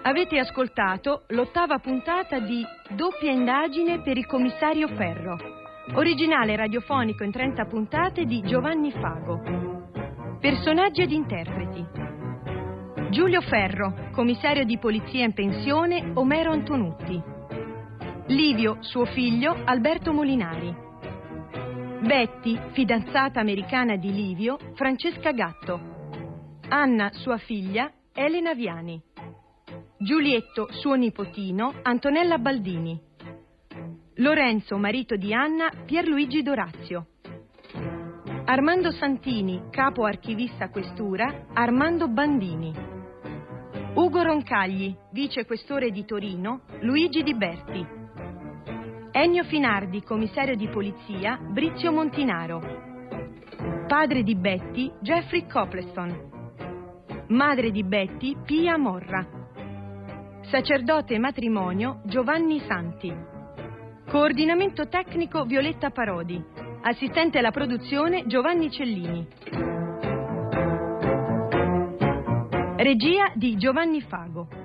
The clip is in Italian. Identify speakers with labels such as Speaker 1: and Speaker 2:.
Speaker 1: Avete ascoltato l'8ª puntata di Doppia indagine per il commissario Ferro, originale radiofonico in 30 puntate di Giovanni Fago. Personaggi ed interpreti: Giulio Ferro, commissario di polizia in pensione, Omero Antonutti; Livio, suo figlio, Alberto Molinari; Betty, fidanzata americana di Livio, Francesca Gatto; Anna, sua figlia, Elena Viani; Giulietto, suo nipotino, Antonella Baldini; Lorenzo, marito di Anna, Pierluigi Dorazio; Armando Santini, capo archivista questura, Armando Bandini; Ugo Roncagli, vice questore di Torino, Luigi Di Berti; Ennio Finardi, commissario di polizia, Brizio Montinaro; padre di Betty, Jeffrey Copleston; madre di Betty, Pia Morra; sacerdote e matrimonio, Giovanni Santi; coordinamento tecnico, Violetta Parodi; assistente alla produzione, Giovanni Cellini; regia di Giovanni Fago.